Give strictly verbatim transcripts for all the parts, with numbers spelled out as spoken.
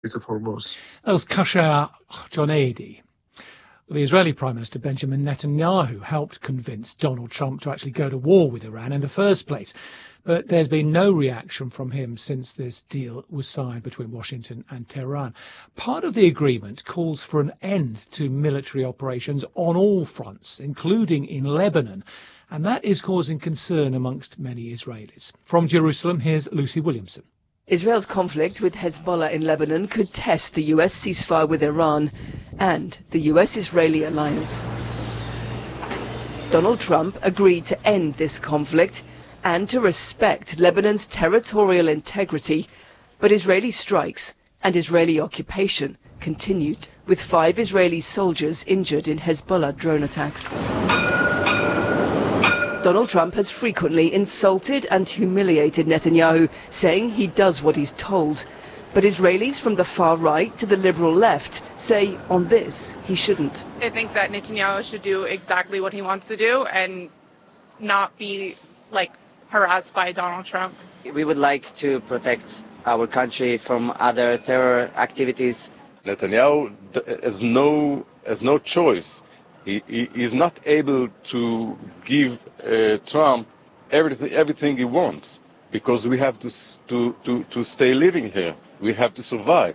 That was Kasher Joneidi. The Israeli Prime Minister Benjamin Netanyahu helped convince Donald Trump to actually go to war with Iran in the first place. But there's been no reaction from him since this deal was signed between Washington and Tehran. Part of the agreement calls for an end to military operations on all fronts, including in Lebanon. And that is causing concern amongst many Israelis. From Jerusalem, here's Lucy Williamson. Israel's conflict with Hezbollah in Lebanon could test the U S ceasefire with Iran and the U S-Israeli alliance. Donald Trump agreed to end this conflict and to respect Lebanon's territorial integrity, but Israeli strikes and Israeli occupation continued, with five Israeli soldiers injured in Hezbollah drone attacks. Donald Trump has frequently insulted and humiliated Netanyahu, saying he does what he's told. But Israelis from the far right to the liberal left say on this he shouldn't. I think that Netanyahu should do exactly what he wants to do and not be, like, harassed by Donald Trump. We would like to protect our country from other terror activities. Netanyahu has no, has no choice. He, he is not able to give uh, Trump everything, everything he wants, because we have to, to, to, to stay living here. We have to survive.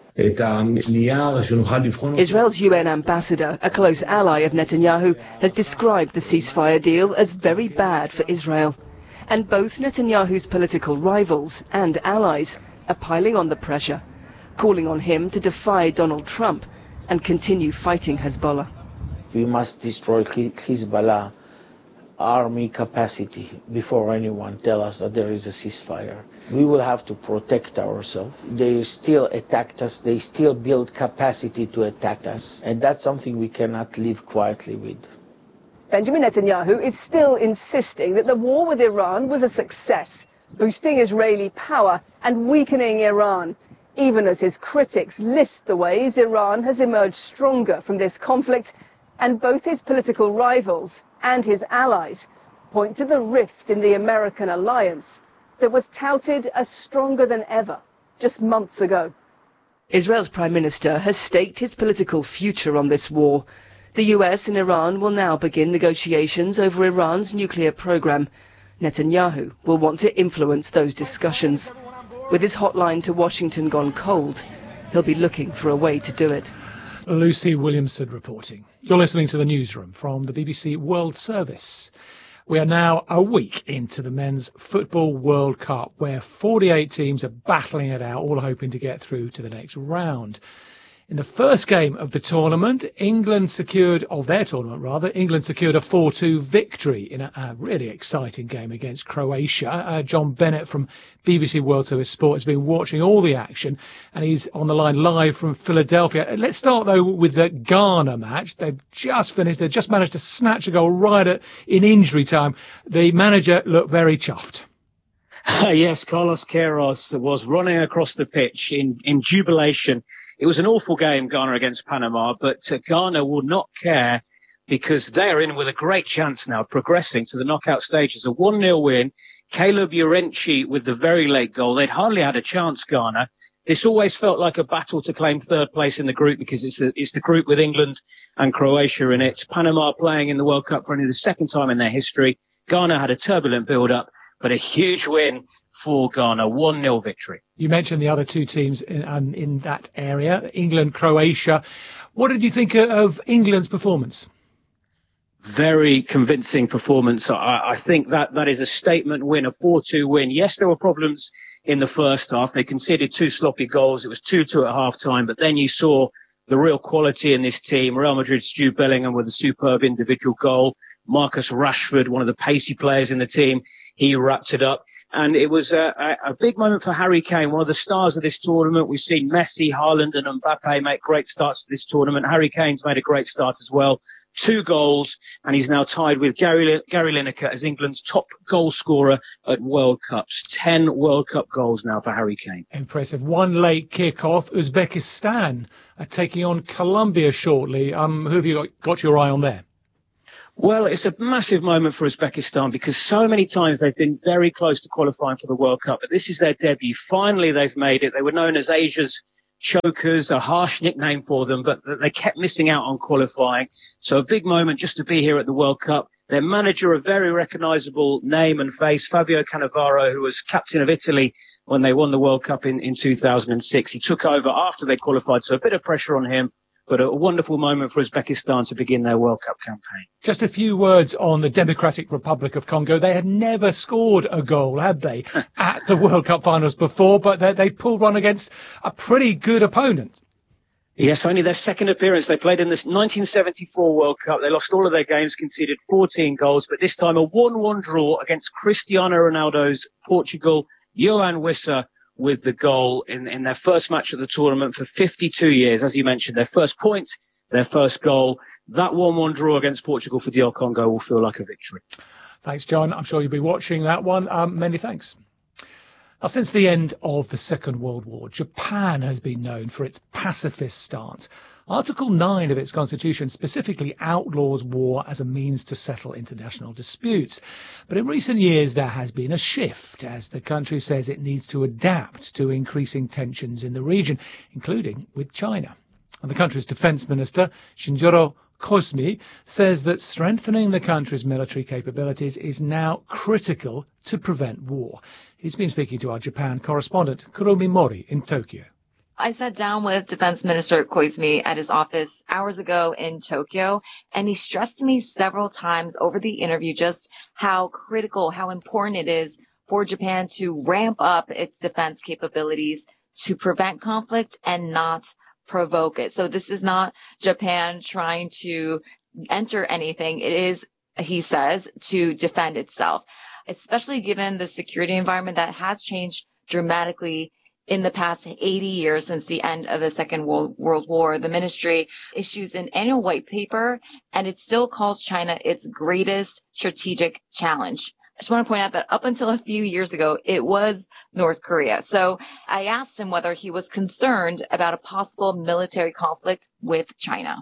Israel's U N ambassador, a close ally of Netanyahu, has described the ceasefire deal as very bad for Israel. And both Netanyahu's political rivals and allies are piling on the pressure, calling on him to defy Donald Trump and continue fighting Hezbollah. We must destroy Hezbollah army capacity before anyone tells us that there is a ceasefire. We will have to protect ourselves. They still attacked us. They still build capacity to attack us. And that's something we cannot live quietly with. Benjamin Netanyahu is still insisting that the war with Iran was a success, boosting Israeli power and weakening Iran, even as his critics list the ways Iran has emerged stronger from this conflict. And both his political rivals and his allies point to the rift in the American alliance that was touted as stronger than ever just months ago. Israel's Prime Minister has staked his political future on this war. The U S and Iran will now begin negotiations over Iran's nuclear program. Netanyahu will want to influence those discussions. With his hotline to Washington gone cold, he'll be looking for a way to do it. Lucy Williamson reporting. You're listening to the newsroom from the B B C World Service. We are now a week into the Men's Football World Cup, where forty-eight teams are battling it out, all hoping to get through to the next round. In the first game of the tournament, England secured, of their tournament rather, England secured a four two victory in a, a really exciting game against Croatia. Uh, John Bennett from B B C World Service Sport has been watching all the action, and he's on the line live from Philadelphia. Let's start, though, with the Ghana match. They've just finished. They've just managed to snatch a goal right at, in injury time. The manager looked very chuffed. Uh, yes, Carlos Queiroz was running across the pitch in, in jubilation. It was an awful game, Ghana against Panama, but uh, Ghana will not care because they are in with a great chance now of progressing to the knockout stages. A one nil win, Caleb Urenchi with the very late goal. They'd hardly had a chance, Ghana. This always felt like a battle to claim third place in the group because it's, a, it's the group with England and Croatia in it. Panama playing in the World Cup for only the second time in their history. Ghana had a turbulent build-up, but a huge win for Ghana, one nil victory. You mentioned the other two teams in, um, in that area, England, Croatia. What did you think of England's performance? Very convincing performance. I, I think that that is a statement win, a four two win. Yes, there were problems in the first half. They conceded two sloppy goals. It was two two at half-time, but then you saw the real quality in this team. Real Madrid's Jude Bellingham with a superb individual goal. Marcus Rashford, one of the pacey players in the team, he wrapped it up. And it was a, a, a big moment for Harry Kane, one of the stars of this tournament. We've seen Messi, Haaland and Mbappe make great starts to this tournament. Harry Kane's made a great start as well. Two goals, and he's now tied with Gary, Gary Lineker as England's top goal scorer at World Cups. Ten World Cup goals now for Harry Kane. Impressive. One late kick-off. Uzbekistan are taking on Colombia shortly. Um, who have you got, got your eye on there? Well, it's a massive moment for Uzbekistan because so many times they've been very close to qualifying for the World Cup, but this is their debut. Finally, they've made it. They were known as Asia's chokers, a harsh nickname for them, but they kept missing out on qualifying. So a big moment just to be here at the World Cup. Their manager, a very recognisable name and face, Fabio Cannavaro, who was captain of Italy when they won the World Cup in, in two thousand six. He took over after they qualified, so a bit of pressure on him, but a wonderful moment for Uzbekistan to begin their World Cup campaign. Just a few words on the Democratic Republic of Congo. They had never scored a goal, had they, at the World Cup finals before, but they, they pulled one against a pretty good opponent. Yes, only their second appearance. They played in this nineteen seventy-four World Cup. They lost all of their games, conceded fourteen goals, but this time a one one draw against Cristiano Ronaldo's Portugal. Yoane Wissa with the goal in, in their first match of the tournament for fifty-two years. As you mentioned, their first point, their first goal. That one one draw against Portugal for D R Congo will feel like a victory. Thanks, John. I'm sure you'll be watching that one. Um, many thanks. Now, since the end of the Second World War, Japan has been known for its pacifist stance. Article nine of its constitution specifically outlaws war as a means to settle international disputes. But in recent years, there has been a shift as the country says it needs to adapt to increasing tensions in the region, including with China. And the country's defence minister, Shinjiro Koizumi, says that strengthening the country's military capabilities is now critical to prevent war. He's been speaking to our Japan correspondent, Kurumi Mori, in Tokyo. I sat down with Defense Minister Koizumi at his office hours ago in Tokyo, and he stressed to me several times over the interview just how critical, how important it is for Japan to ramp up its defense capabilities to prevent conflict and not provoke it. So this is not Japan trying to enter anything. It is, he says, to defend itself, especially given the security environment that has changed dramatically in the past eighty years since the end of the Second World War. The ministry issues an annual white paper, and it still calls China its greatest strategic challenge. I just want to point out that up until a few years ago, it was North Korea. So I asked him whether he was concerned about a possible military conflict with China.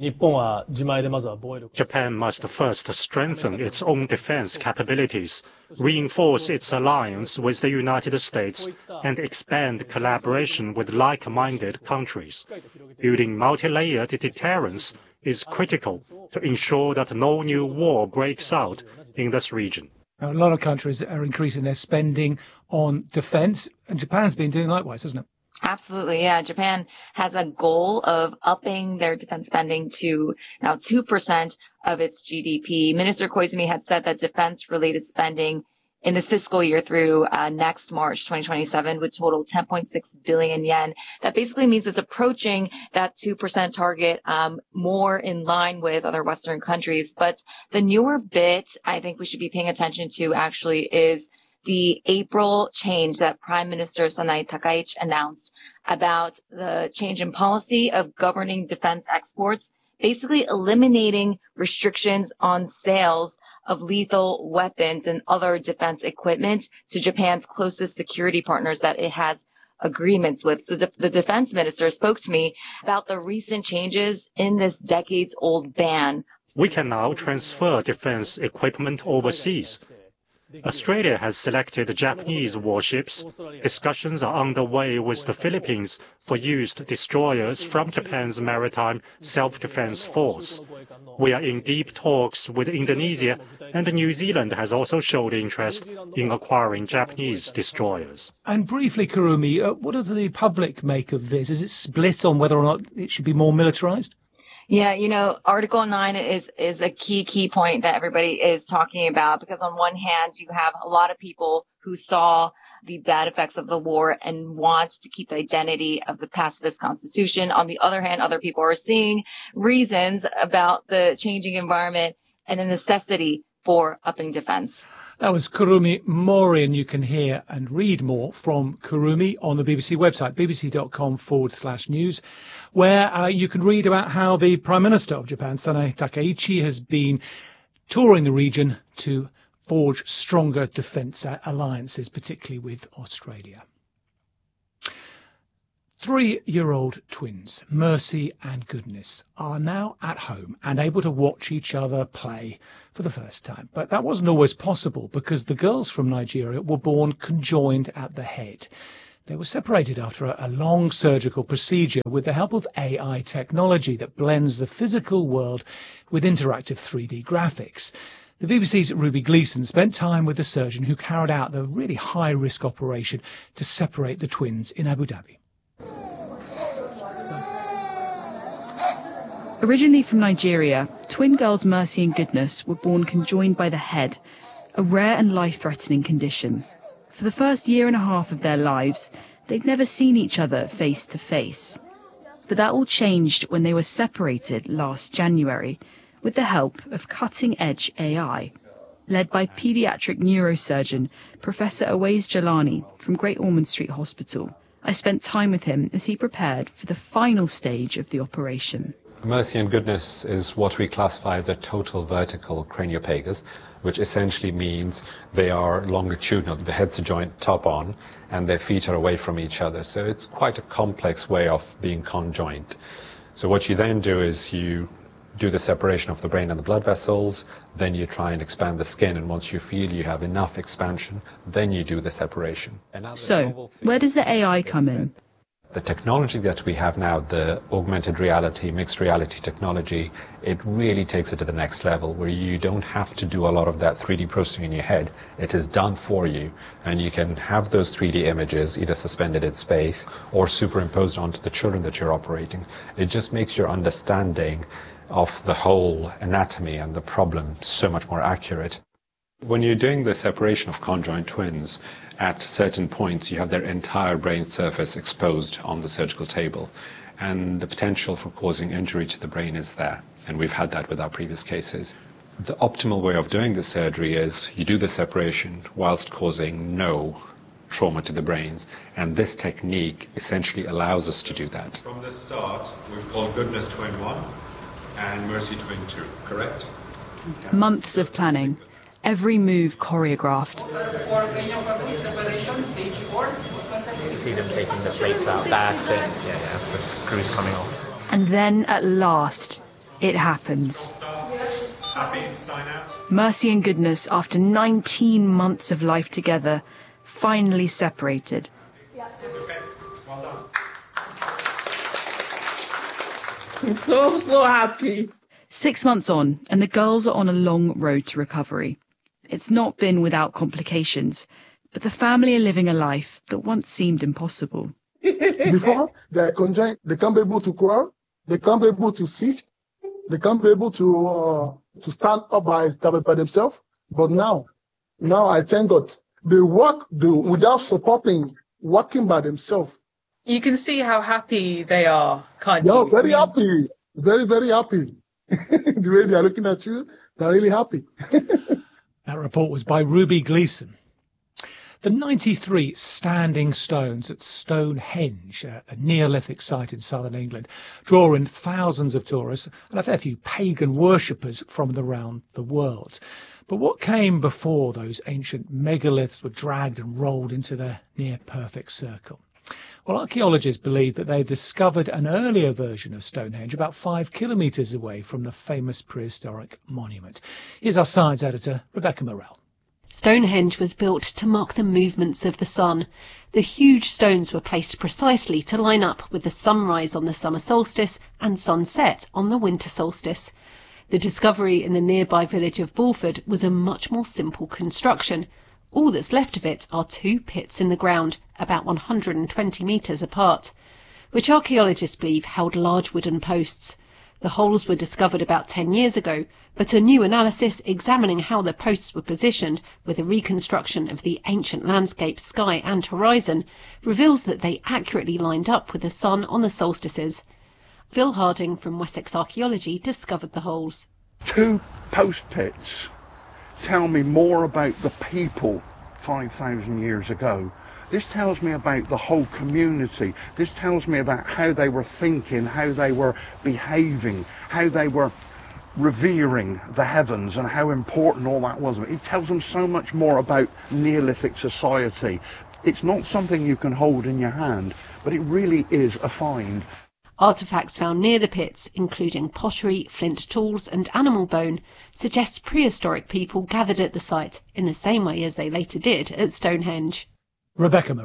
Japan must first strengthen its own defense capabilities, reinforce its alliance with the United States, and expand collaboration with like-minded countries. Building multi-layered deterrence is critical to ensure that no new war breaks out in this region. Now, a lot of countries are increasing their spending on defence, and Japan's been doing likewise, hasn't it? Absolutely, yeah. Japan has a goal of upping their defense spending to now two percent of its G D P. Minister Koizumi had said that defense-related spending in this fiscal year through uh, next March twenty twenty-seven would total ten point six billion yen. That basically means it's approaching that two percent target, um, more in line with other Western countries. But the newer bit I think we should be paying attention to actually is the April change that Prime Minister Sanae Takaichi announced about the change in policy of governing defense exports, basically eliminating restrictions on sales of lethal weapons and other defense equipment to Japan's closest security partners that it has agreements with. So the defense minister spoke to me about the recent changes in this decades-old ban. We can now transfer defense equipment overseas. Australia has selected Japanese warships. Discussions are underway with the Philippines for used destroyers from Japan's Maritime Self-Defense Force. We are in deep talks with Indonesia, and New Zealand has also showed interest in acquiring Japanese destroyers. And briefly, Kurumi, uh, what does the public make of this? Is it split on whether or not it should be more militarized? Yeah, you know, Article nine is, is a key, key point that everybody is talking about, because on one hand, you have a lot of people who saw the bad effects of the war and want to keep the identity of the pacifist constitution. On the other hand, other people are seeing reasons about the changing environment and the necessity for upping defense. That was Kurumi Mori, and you can hear and read more from Kurumi on the B B C website, bbc.com forward slash news, where uh, you can read about how the Prime Minister of Japan, Sanae Takaichi, has been touring the region to forge stronger defence alliances, particularly with Australia. Three-year-old twins, Mercy and Goodness, are now at home and able to watch each other play for the first time. But that wasn't always possible because the girls from Nigeria were born conjoined at the head. They were separated after a, a long surgical procedure with the help of A I technology that blends the physical world with interactive three D graphics. The B B C's Ruby Gleason spent time with the surgeon who carried out the really high-risk operation to separate the twins in Abu Dhabi. Originally from Nigeria, twin girls Mercy and Goodness were born conjoined by the head, a rare and life-threatening condition. For the first year and a half of their lives, they'd never seen each other face to face. But that all changed when they were separated last January with the help of cutting-edge A I. Led by paediatric neurosurgeon Professor Awais Jalani from Great Ormond Street Hospital. I spent time with him as he prepared for the final stage of the operation. Mercy and Goodness is what we classify as a total vertical craniopagus, which essentially means they are longitudinal. The head's a joint top on, and their feet are away from each other. So it's quite a complex way of being conjoint. So what you then do is you do the separation of the brain and the blood vessels, then you try and expand the skin, and once you feel you have enough expansion, then you do the separation. So, where does the A I come in? The technology that we have now, the augmented reality, mixed reality technology, it really takes it to the next level where you don't have to do a lot of that three D processing in your head. It is done for you, and you can have those three D images either suspended in space or superimposed onto the children that you're operating. It just makes your understanding of the whole anatomy and the problem so much more accurate. When you're doing the separation of conjoined twins, at certain points you have their entire brain surface exposed on the surgical table, and the potential for causing injury to the brain is there, and we've had that with our previous cases. The optimal way of doing the surgery is you do the separation whilst causing no trauma to the brains, and this technique essentially allows us to do that. From the start, we've called Goodness Twin one and Mercy Twin two, correct? Months of planning. Every move choreographed. You see them taking the plates out, that's it. Yeah, yeah, the screws coming off. And then at last, it happens. Happy? Sign out. Mercy and Goodness, after nineteen months of life together, finally separated. Okay, well done. I'm so, so happy. Six months on, and the girls are on a long road to recovery. It's not been without complications, but the family are living a life that once seemed impossible. Before, they're conjoined, they can't be able to crawl, they can't be able to sit, they can't be able to uh, to stand up by, by themselves. But now, now I thank God, they walk do, without supporting, walking by themselves. You can see how happy they are, can't yeah, you? Very happy, very, very happy. The way they are looking at you, they're really happy. That report was by Ruby Gleason. The ninety-three standing stones at Stonehenge, a Neolithic site in southern England, draw in thousands of tourists and a fair few pagan worshippers from around the world. But what came before those ancient megaliths were dragged and rolled into their near-perfect circle? Well, archaeologists believe that they've discovered an earlier version of Stonehenge about five kilometres away from the famous prehistoric monument. Here's our science editor, Rebecca Morrell. Stonehenge was built to mark the movements of the sun. The huge stones were placed precisely to line up with the sunrise on the summer solstice and sunset on the winter solstice. The discovery in the nearby village of Bulford was a much more simple construction. All that's left of it are two pits in the ground, about one hundred twenty metres apart, which archaeologists believe held large wooden posts. The holes were discovered about ten years ago, but a new analysis examining how the posts were positioned with a reconstruction of the ancient landscape, sky and horizon reveals that they accurately lined up with the sun on the solstices. Phil Harding from Wessex Archaeology discovered the holes. Two post pits tell me more about the people five thousand years ago. This tells me about the whole community. This tells me about how they were thinking, how they were behaving, how they were revering the heavens and how important all that was. It tells them so much more about Neolithic society. It's not something you can hold in your hand, but it really is a find. Artefacts found near the pits, including pottery, flint tools and animal bone, suggest prehistoric people gathered at the site in the same way as they later did at Stonehenge. Rebecca Morrell.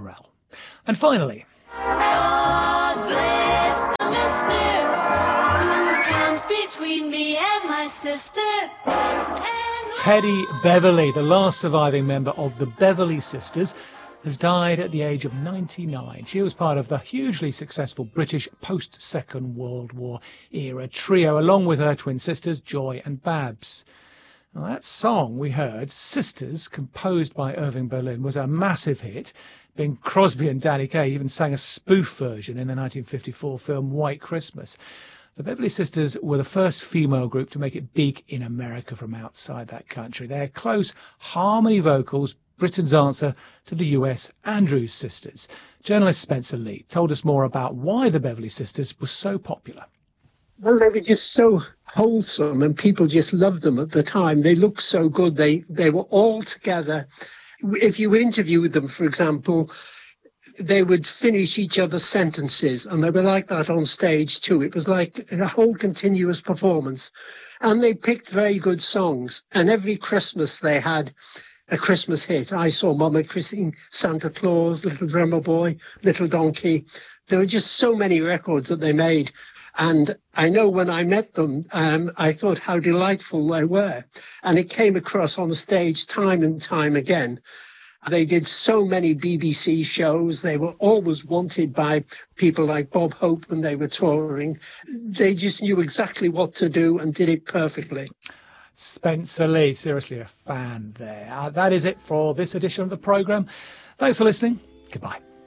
And finally, God bless the mister who comes between me and my sister. And Teddy Beverly, the last surviving member of the Beverly Sisters, has died at the age of ninety-nine. She was part of the hugely successful British post-Second World War era trio, along with her twin sisters, Joy and Babs. Now, that song we heard, Sisters, composed by Irving Berlin, was a massive hit. Bing Crosby and Danny Kaye even sang a spoof version in the nineteen fifty-four film White Christmas. The Beverly Sisters were the first female group to make it big in America from outside that country. Their close harmony vocals, Britain's answer to the U S Andrews Sisters. Journalist Spencer Lee told us more about why the Beverly Sisters were so popular. Well, they were just so wholesome and people just loved them at the time. They looked so good. They, they were all together. If you interviewed them, for example, they would finish each other's sentences, and they were like that on stage too. It was like a whole continuous performance. And they picked very good songs, and every Christmas they had a Christmas hit. I Saw Mama Kissing Santa Claus, Little Drummer Boy, Little Donkey. There were just so many records that they made. And I know when I met them, um, I thought how delightful they were. And it came across on stage time and time again. They did so many B B C shows. They were always wanted by people like Bob Hope when they were touring. They just knew exactly what to do and did it perfectly. Spencer Lee, seriously a fan there. Uh, that is it for this edition of the programme. Thanks for listening. Goodbye.